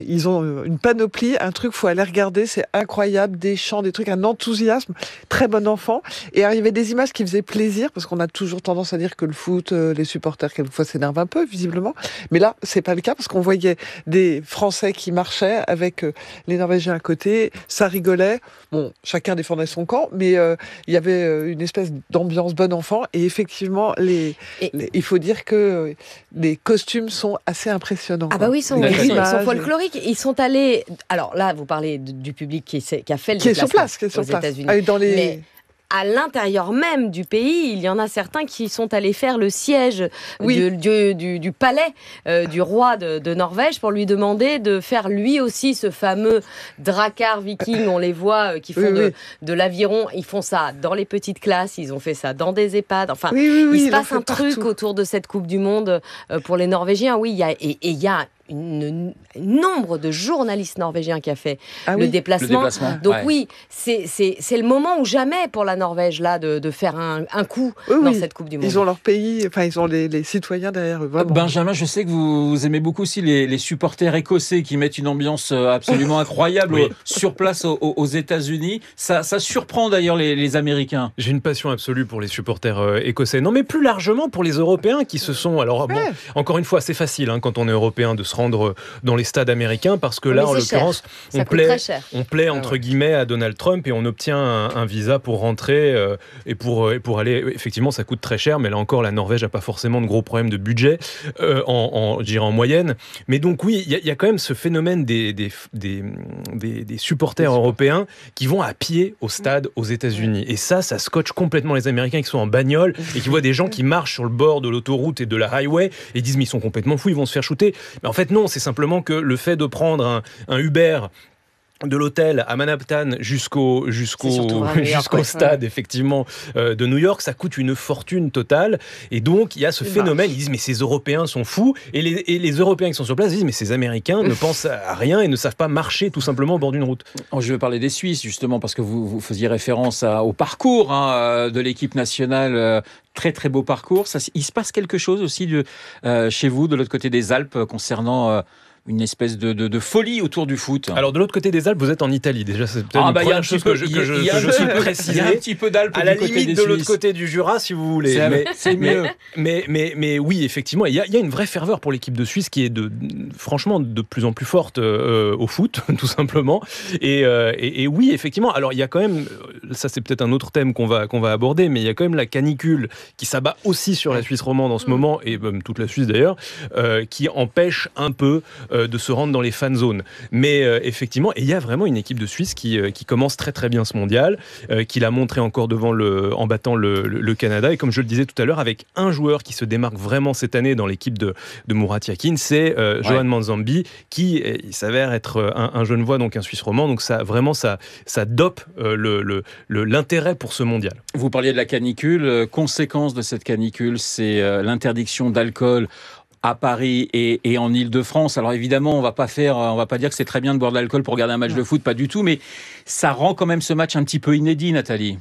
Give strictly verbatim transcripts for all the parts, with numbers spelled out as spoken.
Ils ont une panoplie, un truc, faut aller regarder, c'est incroyable, des chants, des trucs, un enthousiasme, très bon enfant. Et arrivaient des images qui faisaient plaisir, parce qu'on a toujours tendance à dire que le foot, euh, les supporters, quelquefois, s'énervent un peu, visiblement. Mais là, c'est pas le cas, parce qu'on voyait des Français qui marchaient avec euh, les Norvégiens à côté, ça rigolait. Bon, chacun défendait son camp, mais euh, il y avait euh, une espèce d'ambiance bon enfant. Et effectivement, les, et... les, il faut dire que euh, les costumes sont assez impressionnants. Ah bah oui, ils sont, ils sont, ils sont folkloriques. Ils sont allés... Alors là, vous parlez du public qui, qui a fait le qui déplacement est sur place, qui est sur aux place. États-Unis. Ah, dans les... Mais à l'intérieur même du pays, il y en a certains qui sont allés faire le siège oui. du, du, du, du palais euh, du roi de, de Norvège pour lui demander de faire lui aussi ce fameux drakkar viking. On les voit euh, qui font oui, de, oui. de l'aviron. Ils font ça dans les petites classes, ils ont fait ça dans des EHPAD. Enfin, oui, oui, oui, il se passe un partout. truc autour de cette Coupe du Monde euh, pour les Norvégiens. Oui, il y a, et il y a un nombre de journalistes norvégiens qui a fait ah le, oui. déplacement. le déplacement. Donc ouais. oui, c'est, c'est, c'est le moment ou jamais pour la Norvège là de, de faire un, un coup oui, dans oui. cette Coupe du Monde. Ils ont leur pays, enfin ils ont les, les citoyens derrière eux. Vraiment. Benjamin, je sais que vous, vous aimez beaucoup aussi les, les supporters écossais qui mettent une ambiance absolument incroyable oui. sur place aux, aux États-Unis. Ça, ça surprend d'ailleurs les, les Américains. J'ai une passion absolue pour les supporters euh, écossais. Non, mais plus largement pour les Européens qui se sont. Alors bon, ouais. encore une fois, c'est facile hein, quand on est européen de se rendre dans les stades américains parce que là, en l'occurrence, on plaît, on plaît entre guillemets à Donald Trump et on obtient un, un visa pour rentrer euh, et pour et pour aller. Effectivement, ça coûte très cher, mais là encore, la Norvège n'a pas forcément de gros problèmes de budget euh, en, en, je dirais en moyenne. Mais donc oui, il y, y a quand même ce phénomène des des des, des, des supporters européens qui vont à pied au stade aux États-Unis. Et ça, ça scotche complètement les Américains qui sont en bagnole et qui voient des gens qui marchent sur le bord de l'autoroute et de la highway et disent mais ils sont complètement fous, ils vont se faire shooter. Mais en fait non, c'est simplement que le fait de prendre un, un Uber de l'hôtel à Manhattan jusqu'au jusqu'au jusqu'au ouais. stade effectivement euh, de New York, ça coûte une fortune totale et donc il y a ce phénomène, ils disent mais ces Européens sont fous et les, et les Européens qui sont sur place disent mais ces Américains ne pensent à rien et ne savent pas marcher tout simplement au bord d'une route. Oh, je veux parler des Suisses justement parce que vous, vous faisiez référence à, au parcours hein, de l'équipe nationale. Euh, Très très beau parcours. Ça, il se passe quelque chose aussi de, euh, chez vous de l'autre côté des Alpes euh, concernant euh, une espèce de, de, de folie autour du foot. Alors de l'autre côté des Alpes, vous êtes en Italie déjà. C'est peut-être ah, une bah, première chose peu, que je, que je, que je suis précisé. Il y a un petit peu d'Alpes à la limite de l'autre côté du Jura, si vous voulez. C'est, mais, c'est mieux. Mais, mais, mais, mais oui, effectivement, il y, a, il y a une vraie ferveur pour l'équipe de Suisse qui est de, franchement de plus en plus forte euh, au foot, tout simplement. Et, euh, et, et oui, effectivement. Alors il y a quand même, ça c'est peut-être un autre thème qu'on va qu'on va aborder, mais il y a quand même la canicule qui s'abat aussi sur la Suisse romande en ce moment et même toute la Suisse d'ailleurs, euh, qui empêche un peu euh, de se rendre dans les fan zones. Mais euh, effectivement, il y a vraiment une équipe de Suisse qui, euh, qui commence très très bien ce mondial, euh, qui l'a montré encore devant le, en battant le, le, le Canada. Et comme je le disais tout à l'heure, avec un joueur qui se démarque vraiment cette année dans l'équipe de, de Murat Yakin, c'est euh, ouais. Johan Manzambi, qui il s'avère être un, un jeune voix, donc un Suisse romand. Donc ça vraiment ça, ça dope euh, le, le, le, l'intérêt pour ce mondial. Vous parliez de la canicule. Euh, conséquence de cette canicule, c'est euh, l'interdiction d'alcool à Paris et, et en Île-de-France. Alors évidemment, on va pas faire, on va pas dire que c'est très bien de boire de l'alcool pour regarder un match de foot, pas du tout, mais ça rend quand même ce match un petit peu inédit, Nathalie.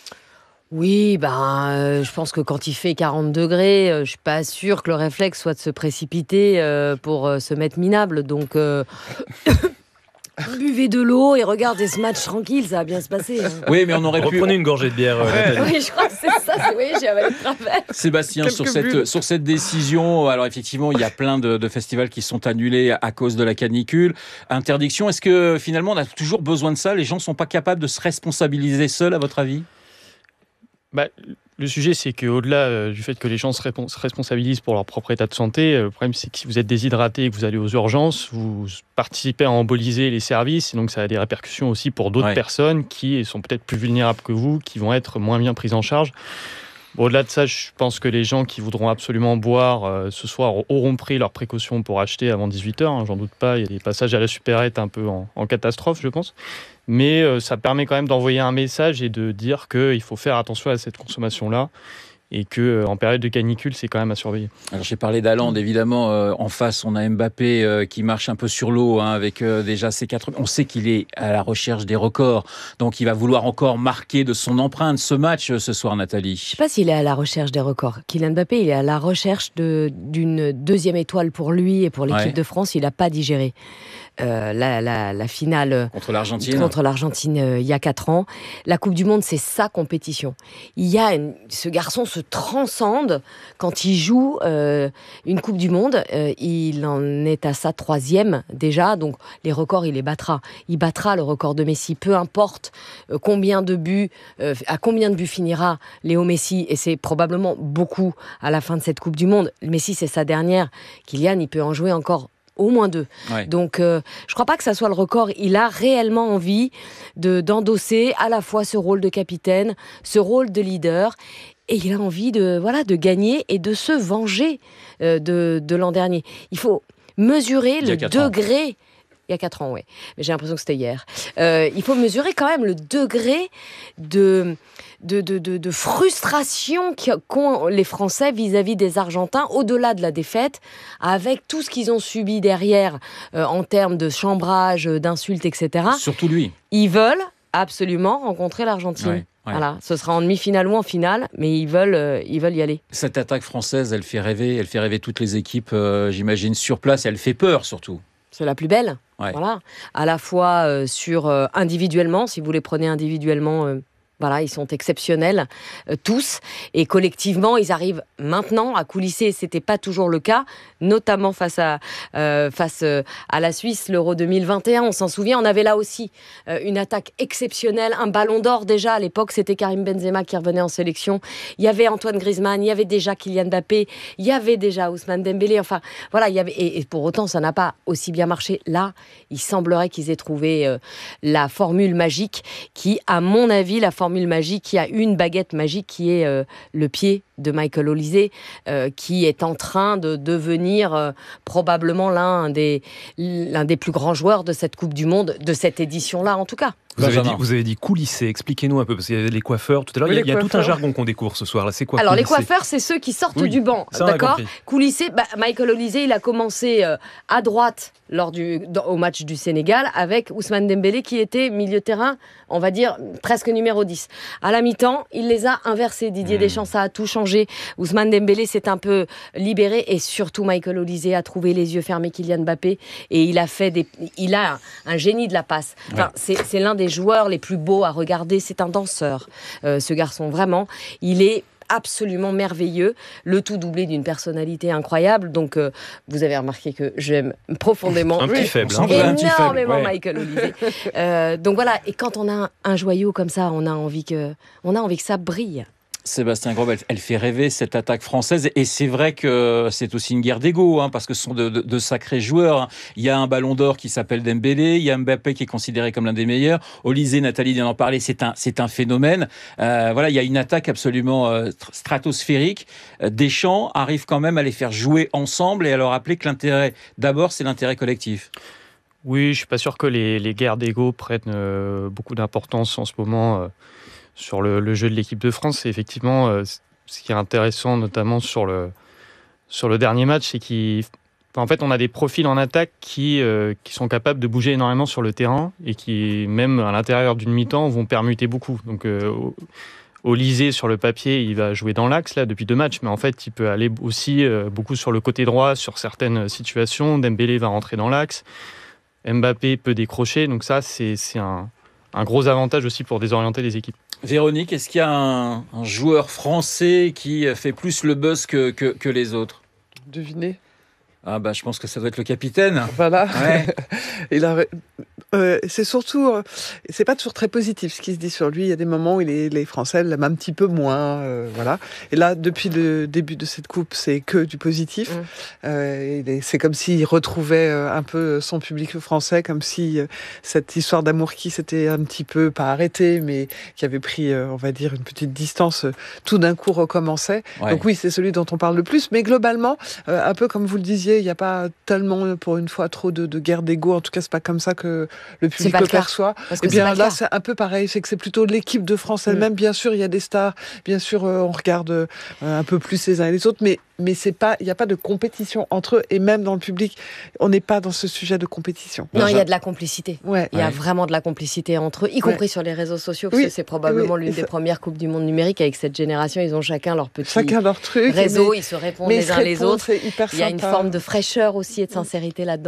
Oui, ben, euh, je pense que quand il fait quarante degrés, euh, je suis pas sûre que le réflexe soit de se précipiter euh, pour euh, se mettre minable. Donc, euh... buvez de l'eau et regardez ce match tranquille, ça va bien se passer. Hein. Oui, mais on aurait pu... Reprenez une gorgée de bière. Euh, oui, je crois que c'est ça. C'est... Oui, j'ai avalé de travers. Sébastien, sur cette, sur cette décision, alors effectivement, il y a plein de, de festivals qui sont annulés à cause de la canicule. Interdiction, est-ce que finalement on a toujours besoin de ça ? Les gens ne sont pas capables de se responsabiliser seuls, à votre avis ? Bah, le sujet, c'est qu'au-delà euh, du fait que les gens se, répons- se responsabilisent pour leur propre état de santé, euh, le problème, c'est que si vous êtes déshydraté et que vous allez aux urgences, vous participez à emboliser les services, et donc ça a des répercussions aussi pour d'autres ouais. personnes qui sont peut-être plus vulnérables que vous, qui vont être moins bien prises en charge. Bon, au-delà de ça, je pense que les gens qui voudront absolument boire euh, ce soir auront pris leurs précautions pour acheter avant dix-huit heures, hein, j'en doute pas. Il y a des passages à la supérette un peu en, en catastrophe, je pense. Mais euh, ça permet quand même d'envoyer un message et de dire qu'il faut faire attention à cette consommation-là et qu'en euh, période de canicule, c'est quand même à surveiller. Alors j'ai parlé d'Haaland, évidemment. Euh, en face, on a Mbappé euh, qui marche un peu sur l'eau hein, avec euh, déjà ses quatre... On sait qu'il est à la recherche des records. Donc il va vouloir encore marquer de son empreinte ce match euh, ce soir, Nathalie. Je ne sais pas s'il est à la recherche des records. Kylian Mbappé, il est à la recherche de, d'une deuxième étoile pour lui et pour l'équipe ouais. de France. Il n'a pas digéré euh, la, la, la finale contre l'Argentine, contre l'Argentine euh, il y a quatre ans. La Coupe du Monde, c'est sa compétition. Il y a une, ce garçon se transcende quand il joue euh, une Coupe du Monde. Euh, il en est à sa troisième déjà, donc les records, il les battra. Il battra le record de Messi, peu importe euh, combien de buts, euh, à combien de buts finira Léo Messi, et c'est probablement beaucoup à la fin de cette Coupe du Monde. Messi, c'est sa dernière. Kylian, il peut en jouer encore au moins deux. Ouais. Donc, euh, je ne crois pas que ça soit le record. Il a réellement envie de, d'endosser à la fois ce rôle de capitaine, ce rôle de leader, et il a envie de, voilà, de gagner et de se venger euh, de, de l'an dernier. Il faut mesurer le degré... Ans. Il y a quatre ans, oui. Mais j'ai l'impression que c'était hier. Euh, il faut mesurer quand même le degré de, de, de, de, de frustration qu'ont les Français vis-à-vis des Argentins, au-delà de la défaite, avec tout ce qu'ils ont subi derrière euh, en termes de chambrage, d'insultes, et cetera. Surtout lui. Ils veulent absolument rencontrer l'Argentine. Ouais. Ouais. Voilà, ce sera en demi-finale ou en finale, mais ils veulent, euh, ils veulent y aller. Cette attaque française, elle fait rêver, elle fait rêver toutes les équipes, euh, j'imagine, sur place, et elle fait peur surtout. C'est la plus belle, ouais. Voilà. À la fois euh, sur euh, individuellement, si vous les prenez individuellement, euh, voilà, ils sont exceptionnels euh, tous, et collectivement, ils arrivent maintenant à coulisser. C'était pas toujours le cas, notamment face à euh, face euh, à la Suisse, l'Euro deux mille vingt et un. On s'en souvient, on avait là aussi euh, une attaque exceptionnelle, un Ballon d'Or déjà à l'époque. C'était Karim Benzema qui revenait en sélection. Il y avait Antoine Griezmann, il y avait déjà Kylian Mbappé, il y avait déjà Ousmane Dembélé. Enfin, voilà, il y avait et, et pour autant, ça n'a pas aussi bien marché. Là, il semblerait qu'ils aient trouvé euh, la formule magique, qui, à mon avis, la formule magique, qui a une baguette magique qui est euh, le pied de Michael Olise, euh, qui est en train de devenir euh, probablement l'un des, l'un des plus grands joueurs de cette Coupe du Monde, de cette édition-là en tout cas. Vous avez, dit, vous avez dit coulisser, expliquez-nous un peu, parce qu'il y a les coiffeurs tout à l'heure, oui, il y a, il y a tout un jargon qu'on découvre ce soir. Là, c'est quoi Alors coulisser? Les coiffeurs, c'est ceux qui sortent oui, du banc, d'accord. Coulisser, bah, Michael Olise, il a commencé euh, à droite lors du, dans, au match du Sénégal, avec Ousmane Dembélé qui était milieu de terrain, on va dire presque numéro dix. À la mi-temps, il les a inversés. Didier mmh. Deschamps, ça a tout changé. Ousmane Dembélé s'est un peu libéré, et surtout Michael Olise a trouvé les yeux fermés Kylian Mbappé, et il a fait des, il a un, un génie de la passe. Enfin, ouais. c'est, c'est l'un des joueurs les plus beaux à regarder. C'est un danseur, euh, ce garçon, vraiment. Il est absolument merveilleux, le tout doublé d'une personnalité incroyable. Donc, euh, vous avez remarqué que j'aime profondément, un petit faible, hein. énormément ouais. Michael Olise. Euh, donc voilà, et quand on a un, un joyau comme ça, on a envie que, on a envie que ça brille. Sébastien Grobe, elle, elle fait rêver cette attaque française, et c'est vrai que c'est aussi une guerre d'ego, hein, parce que ce sont de, de, de sacrés joueurs. Il y a un Ballon d'Or qui s'appelle Dembélé, il y a Mbappé qui est considéré comme l'un des meilleurs. Olise, Nathalie vient d'en parler, c'est un, c'est un phénomène. Euh, voilà, il y a une attaque absolument euh, stratosphérique. Deschamps arrive quand même à les faire jouer ensemble et à leur rappeler que l'intérêt, d'abord, c'est l'intérêt collectif. Oui, je suis pas sûr que les, les guerres d'ego prennent euh, beaucoup d'importance en ce moment. Euh... Sur le, le jeu de l'équipe de France, c'est effectivement euh, ce qui est intéressant, notamment sur le, sur le dernier match, c'est qu'en fait, on a des profils en attaque qui, euh, qui sont capables de bouger énormément sur le terrain et qui, même à l'intérieur d'une mi-temps, vont permuter beaucoup. Donc, euh, Olise, sur le papier, il va jouer dans l'axe là depuis deux matchs, mais en fait, il peut aller aussi euh, beaucoup sur le côté droit, sur certaines situations. Dembélé va rentrer dans l'axe. Mbappé peut décrocher. Donc ça, c'est, c'est un, un gros avantage aussi pour désorienter les équipes. Véronique, est-ce qu'il y a un, un joueur français qui fait plus le buzz que, que, que les autres? Devinez. Ah bah je pense que ça doit être le capitaine. Voilà. Ouais. Il a, euh, c'est surtout, euh, c'est pas toujours très positif ce qui se dit sur lui. Il y a des moments où les, les Français l'aiment un petit peu moins, euh, voilà. Et là, depuis le début de cette coupe, c'est que du positif. Mmh. Euh, et c'est comme s'il retrouvait euh, un peu son public français, comme si euh, cette histoire d'amour qui s'était un petit peu pas arrêtée, mais qui avait pris, euh, on va dire, une petite distance, euh, tout d'un coup recommençait. Ouais. Donc oui, c'est celui dont on parle le plus. Mais globalement, euh, un peu comme vous le disiez, il n'y a pas tellement, pour une fois, trop de, de guerre d'ego. En tout cas, c'est pas comme ça que le public le perçoit. Et bien là, c'est un peu pareil. C'est que c'est plutôt l'équipe de France elle-même. Mmh. Bien sûr, il y a des stars. Bien sûr, euh, on regarde euh, un peu plus les uns et les autres. Mais mais c'est pas, il n'y a pas de compétition entre eux. Et même dans le public, on n'est pas dans ce sujet de compétition. Non, il y a de la complicité. Ouais. Il y a ouais. vraiment de la complicité entre eux, y compris ouais. sur les réseaux sociaux, parce oui. que c'est probablement oui. l'une des premières Coupes du Monde numérique. Avec cette génération, ils ont chacun leur petit chacun leur truc, réseau. Mais, ils se répondent mais les uns les autres. C'est hyper il y a sympa. une forme de fraîcheur aussi et de sincérité là-dedans.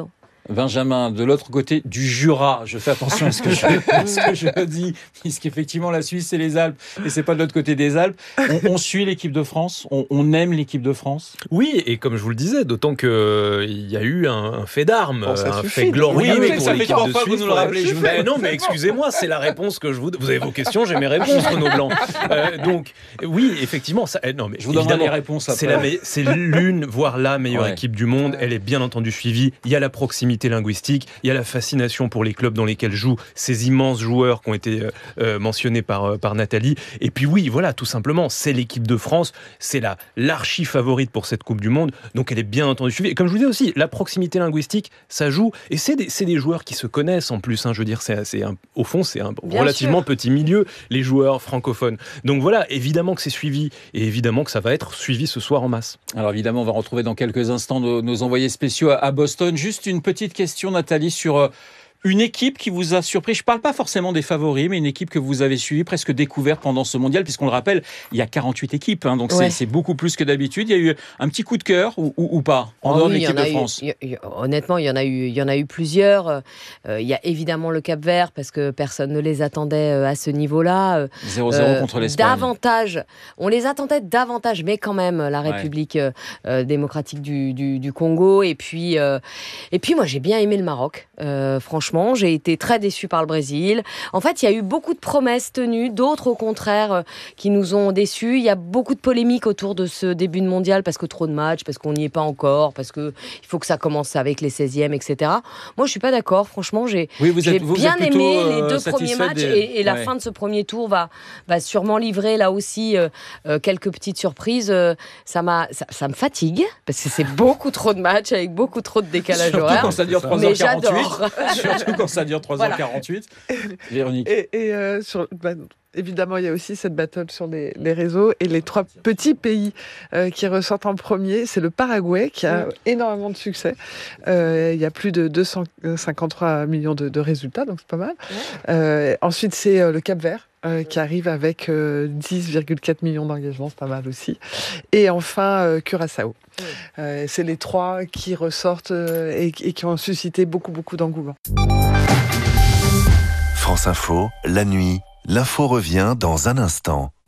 Benjamin, de l'autre côté du Jura, je fais attention à ce que je, à ce que je dis, puisqu'effectivement la Suisse c'est les Alpes et c'est pas de l'autre côté des Alpes. On, on suit l'équipe de France, on, on aime l'équipe de France. Oui, et comme je vous le disais, d'autant qu'il euh, y a eu un, un fait d'armes, bon, un suffit. fait glorieux oui, pour l'équipe de Suisse. Vous nous le rappelez, je mais non, mais excusez-moi, c'est la réponse que je vous. Vous avez vos questions, j'ai mes réponses, Renaud Blanc. Euh, donc oui, effectivement, ça. Non, mais je vous donnerai les réponses après. C'est la, c'est l'une, voire la meilleure ouais. équipe du monde. Elle est bien entendu suivie. Il y a la proximité linguistique, il y a la fascination pour les clubs dans lesquels jouent ces immenses joueurs qui ont été euh, mentionnés par euh, par Nathalie. Et puis oui, voilà, tout simplement, c'est l'équipe de France, c'est la l'archi favorite pour cette Coupe du Monde. Donc elle est bien entendu suivie. Et comme je vous disais aussi, la proximité linguistique, ça joue. Et c'est des, c'est des joueurs qui se connaissent en plus. Hein, je veux dire, c'est, c'est un, au fond, c'est un bien relativement sûr. Petit milieu, les joueurs francophones. Donc voilà, évidemment que c'est suivi et évidemment que ça va être suivi ce soir en masse. Alors évidemment, on va retrouver dans quelques instants nos, nos envoyés spéciaux à, à Boston. Juste une petite question, Nathalie, sur euh, une équipe qui vous a surpris. Je ne parle pas forcément des favoris, mais une équipe que vous avez suivie, presque découverte pendant ce mondial, puisqu'on le rappelle, il y a quarante-huit équipes, hein, donc ouais. c'est, c'est beaucoup plus que d'habitude. Il y a eu un petit coup de cœur ou, ou, ou pas en oh dehors oui, de l'équipe de France. Eu, y, y, honnêtement, il y en a eu, il y en a eu plusieurs. Euh, il y a évidemment le Cap-Vert parce que personne ne les attendait à ce niveau-là. zéro zéro euh, contre l'Espagne. Davantage, on les attendait davantage, mais quand même la République ouais. euh, démocratique du, du, du Congo. Et puis, euh, et puis moi j'ai bien aimé le Maroc. Euh, franchement. J'ai été très déçue par le Brésil. En fait, il y a eu beaucoup de promesses tenues, d'autres au contraire euh, qui nous ont déçus. Il y a beaucoup de polémiques autour de ce début de mondial parce que trop de matchs, parce qu'on n'y est pas encore, parce qu'il faut que ça commence avec les seizièmes, et cetera. Moi, je ne suis pas d'accord. Franchement, j'ai, oui, vous j'ai êtes, vous bien plutôt, aimé les deux euh, premiers matchs des... et, et la ouais. fin de ce premier tour va, va sûrement livrer là aussi euh, euh, quelques petites surprises. Euh, ça, m'a, ça, ça me fatigue parce que c'est beaucoup trop de matchs avec beaucoup trop de décalage Surtout horaire. Quand ça dure trois heures quarante-huit. Surtout quand ça dure trois heures quarante-huit. Voilà. Véronique. Et, et euh, sur, bah, évidemment, il y a aussi cette battle sur les, les réseaux. Et les trois petits pays euh, qui ressortent en premier, c'est le Paraguay qui a mmh. énormément de succès. Euh, il y a plus de deux cent cinquante-trois millions de, de résultats, donc c'est pas mal. Mmh. Euh, ensuite, c'est euh, le Cap-Vert. Euh, qui arrive avec euh, dix virgule quatre millions d'engagements, c'est pas mal aussi. Et enfin, euh, Curaçao. Oui. Euh, c'est les trois qui ressortent euh, et, et qui ont suscité beaucoup, beaucoup d'engouement. France Info, la nuit, l'info revient dans un instant.